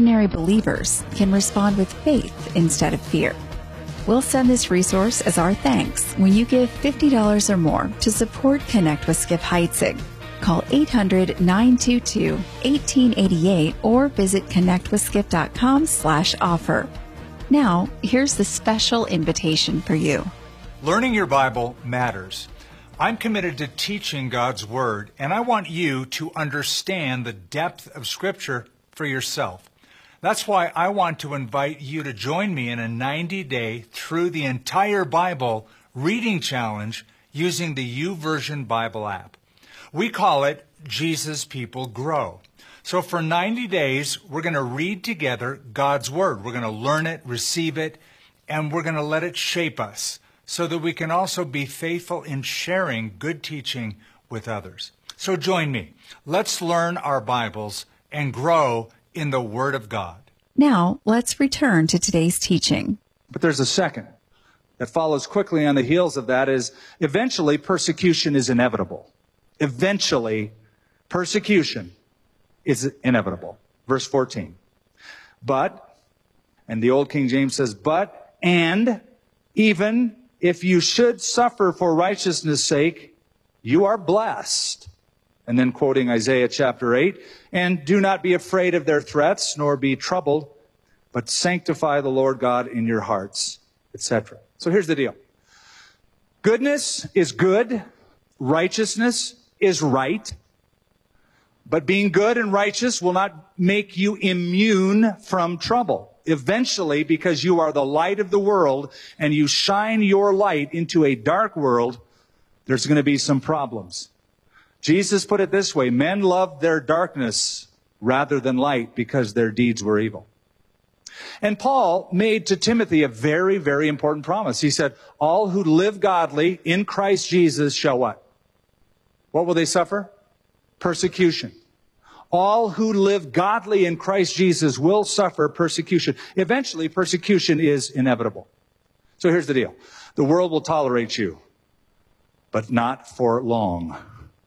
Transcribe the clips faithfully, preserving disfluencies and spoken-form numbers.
ordinary believers can respond with faith instead of fear. We'll send this resource as our thanks when you give fifty dollars or more to support Connect with Skip Heitzig. Call eight hundred, nine two two, one eight eight eight or visit connectwithskip.com slash offer. Now, here's the special invitation for you. Learning your Bible matters. I'm committed to teaching God's Word, and I want you to understand the depth of Scripture for yourself. That's why I want to invite you to join me in a ninety-day through the entire Bible reading challenge using the YouVersion Bible app. We call it Jesus People Grow. So for ninety days, we're going to read together God's Word. We're going to learn it, receive it, and we're going to let it shape us so that we can also be faithful in sharing good teaching with others. So join me. Let's learn our Bibles and grow in the Word of God. Now, let's return to today's teaching. But there's a second that follows quickly on the heels of that is eventually persecution is inevitable. Eventually, persecution is inevitable. Verse fourteen. But, and the old King James says, but, and, even if you should suffer for righteousness' sake, you are blessed. And then quoting Isaiah chapter eight, and do not be afraid of their threats, nor be troubled, but sanctify the Lord God in your hearts, et cetera. So here's the deal. Goodness is good. Righteousness is right. But being good and righteous will not make you immune from trouble. Eventually, because you are the light of the world and you shine your light into a dark world, there's going to be some problems. Jesus put it this way, men loved their darkness rather than light because their deeds were evil. And Paul made to Timothy a very, very important promise. He said, all who live godly in Christ Jesus shall what? What will they suffer? Persecution. All who live godly in Christ Jesus will suffer persecution. Eventually, persecution is inevitable. So here's the deal. The world will tolerate you, but not for long.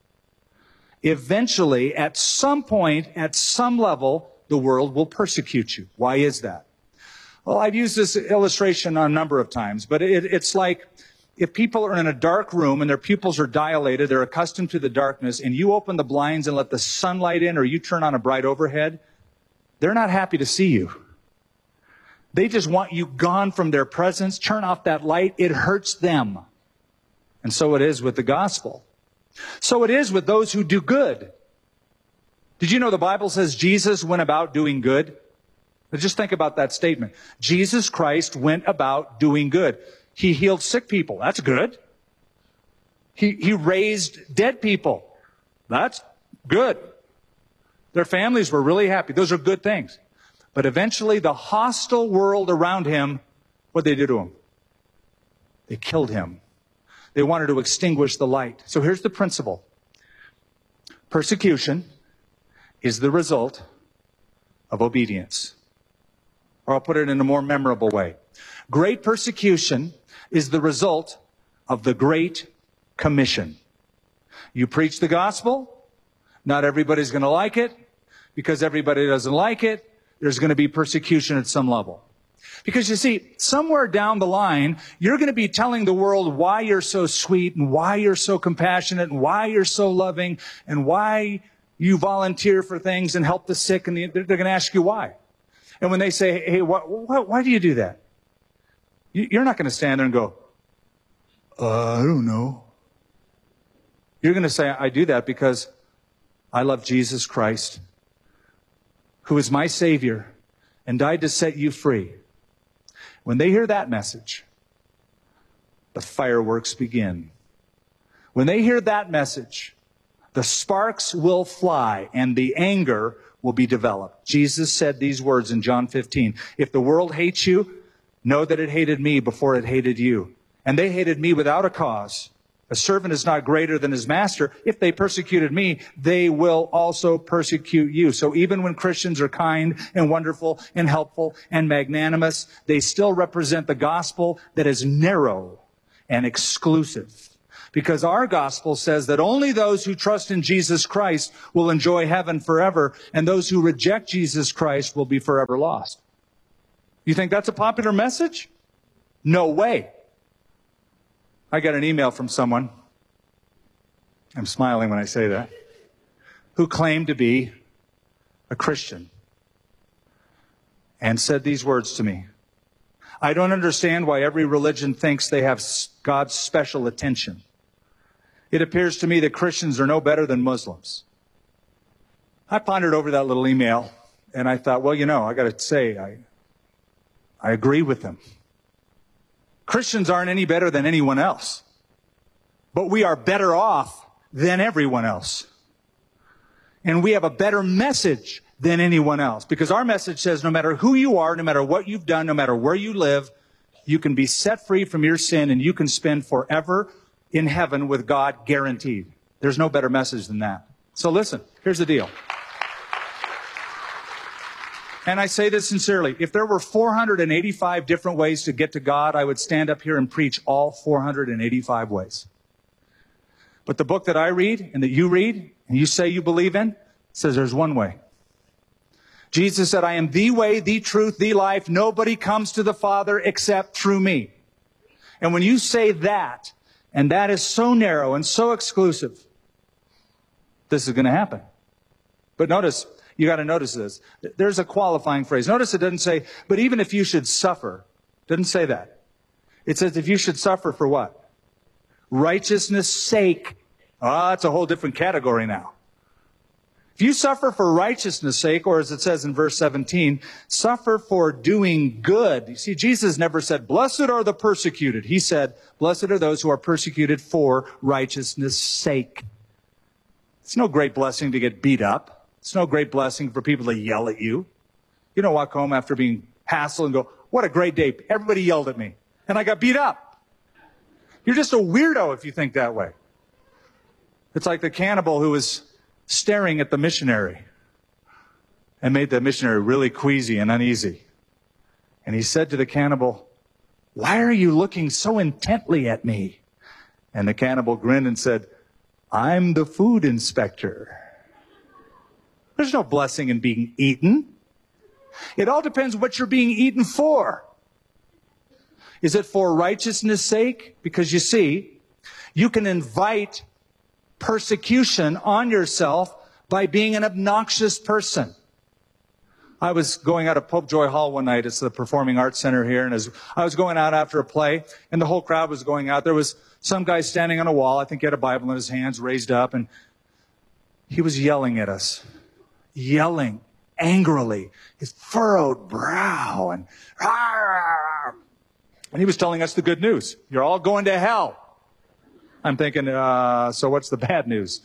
Eventually, at some point, at some level, the world will persecute you. Why is that? Well, I've used this illustration a number of times, but it, it's like if people are in a dark room and their pupils are dilated, they're accustomed to the darkness, and you open the blinds and let the sunlight in, or you turn on a bright overhead, they're not happy to see you. They just want you gone from their presence. Turn off that light. It hurts them. And so it is with the gospel. So it is with those who do good. Did you know the Bible says Jesus went about doing good? But just think about that statement. Jesus Christ went about doing good. He healed sick people. That's good. He, he raised dead people. That's good. Their families were really happy. Those are good things. But eventually the hostile world around him, what did they do to him? They killed him. They wanted to extinguish the light. So here's the principle. Persecution is the result of obedience. Or I'll put it in a more memorable way. Great persecution is the result of the Great Commission. You preach the gospel, not everybody's going to like it. Because everybody doesn't like it, there's going to be persecution at some level. Because you see, somewhere down the line, you're going to be telling the world why you're so sweet and why you're so compassionate and why you're so loving and why you volunteer for things and help the sick, and they're going to ask you why. And when they say, hey, why, why, why do you do that? You're not going to stand there and go, uh, I don't know. You're going to say, I do that because I love Jesus Christ, who is my Savior and died to set you free. When they hear that message, the fireworks begin. When they hear that message, the sparks will fly and the anger will be developed. Jesus said these words in John fifteen. If the world hates you, know that it hated me before it hated you. And they hated me without a cause. A servant is not greater than his master. If they persecuted me, they will also persecute you. So even when Christians are kind and wonderful and helpful and magnanimous, they still represent the gospel that is narrow and exclusive. Because our gospel says that only those who trust in Jesus Christ will enjoy heaven forever, and those who reject Jesus Christ will be forever lost. You think that's a popular message? No way. I got an email from someone, I'm smiling when I say that, who claimed to be a Christian and said these words to me. I don't understand why every religion thinks they have God's special attention. It appears to me that Christians are no better than Muslims. I pondered over that little email, and I thought, well, you know, I got to say, I, I agree with them. Christians aren't any better than anyone else, but we are better off than everyone else. And we have a better message than anyone else, because our message says no matter who you are, no matter what you've done, no matter where you live, you can be set free from your sin and you can spend forever in heaven with God, guaranteed. There's no better message than that. So listen, here's the deal. And I say this sincerely. If there were four hundred eighty-five different ways to get to God, I would stand up here and preach all four hundred eighty-five ways. But the book that I read and that you read and you say you believe in says there's one way. Jesus said, I am the way, the truth, the life. Nobody comes to the Father except through me. And when you say that, and that is so narrow and so exclusive, this is going to happen. But notice, you got to notice this. There's a qualifying phrase. Notice it doesn't say, but even if you should suffer. It doesn't say that. It says if you should suffer for what? Righteousness' sake. Ah, oh, it's a whole different category now. If you suffer for righteousness' sake, or as it says in verse seventeen, suffer for doing good. You see, Jesus never said, blessed are the persecuted. He said, blessed are those who are persecuted for righteousness' sake. It's no great blessing to get beat up. It's no great blessing for people to yell at you. You don't walk home after being hassled and go, what a great day. Everybody yelled at me, and I got beat up. You're just a weirdo if you think that way. It's like the cannibal who was staring at the missionary and made the missionary really queasy and uneasy. And he said to the cannibal, why are you looking so intently at me? And the cannibal grinned and said, I'm the food inspector. There's no blessing in being eaten. It all depends what you're being eaten for. Is it for righteousness' sake? Because you see, you can invite persecution on yourself by being an obnoxious person. I was going out of Pope Joy Hall one night. It's the Performing Arts Center here. And as I was going out after a play, and the whole crowd was going out, there was some guy standing on a wall. I think he had a Bible in his hands raised up, and he was yelling at us. Yelling angrily, his furrowed brow, and and he was telling us the good news. You're all going to hell. I'm thinking, uh, so what's the bad news?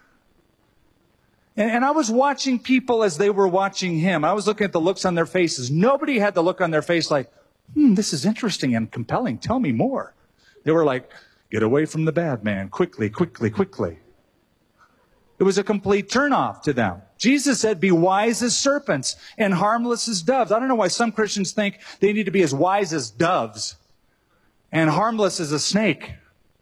And, and I was watching people as they were watching him. I was looking at the looks on their faces. Nobody had the look on their face like, hmm, this is interesting and compelling. Tell me more. They were like, get away from the bad man. Quickly, quickly, quickly. It was a complete turnoff to them. Jesus said, be wise as serpents and harmless as doves. I don't know why some Christians think they need to be as wise as doves and harmless as a snake.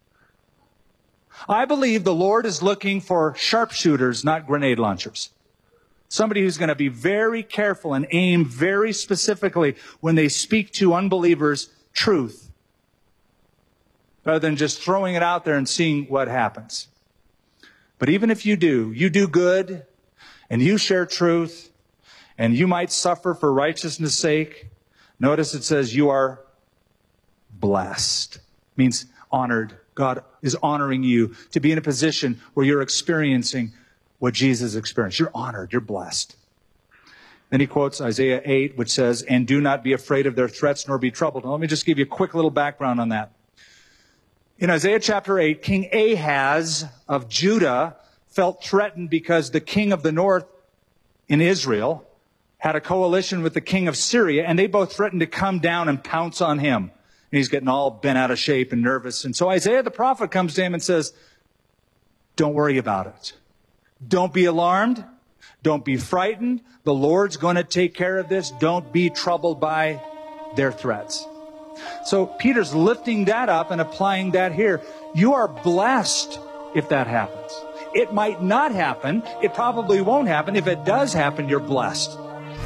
I believe the Lord is looking for sharpshooters, not grenade launchers. Somebody who's going to be very careful and aim very specifically when they speak to unbelievers truth, rather than just throwing it out there and seeing what happens. But even if you do, you do good, and you share truth, and you might suffer for righteousness' sake, notice it says you are blessed. Means honored. God is honoring you to be in a position where you're experiencing what Jesus experienced. You're honored. You're blessed. Then he quotes Isaiah eight, which says, and do not be afraid of their threats, nor be troubled. Now, let me just give you a quick little background on that. In Isaiah chapter eight, King Ahaz of Judah felt threatened because the king of the north in Israel had a coalition with the king of Syria, and they both threatened to come down and pounce on him. And he's getting all bent out of shape and nervous. And so Isaiah the prophet comes to him and says, don't worry about it. Don't be alarmed. Don't be frightened. The Lord's going to take care of this. Don't be troubled by their threats. So Peter's lifting that up and applying that here. You are blessed if that happens. It might not happen. It probably won't happen. If it does happen, you're blessed.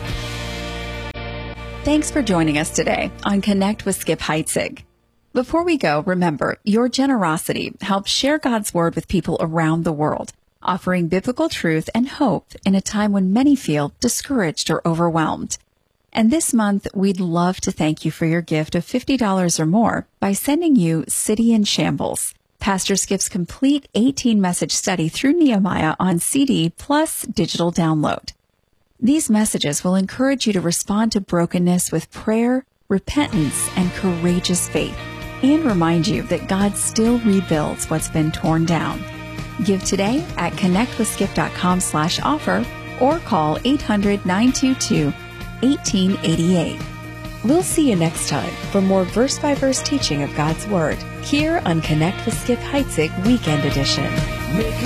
Thanks for joining us today on Connect with Skip Heitzig. Before we go, remember, your generosity helps share God's Word with people around the world, offering biblical truth and hope in a time when many feel discouraged or overwhelmed. And this month, we'd love to thank you for your gift of fifty dollars or more by sending you City in Shambles, Pastor Skip's complete eighteen-message study through Nehemiah on C D plus digital download. These messages will encourage you to respond to brokenness with prayer, repentance, and courageous faith, and remind you that God still rebuilds what's been torn down. Give today at connectwithskip.com slash offer or call eight hundred, nine two two, one eight eight eight. We'll see you next time for more verse-by-verse teaching of God's Word here on Connect with Skip Heitzig Weekend Edition.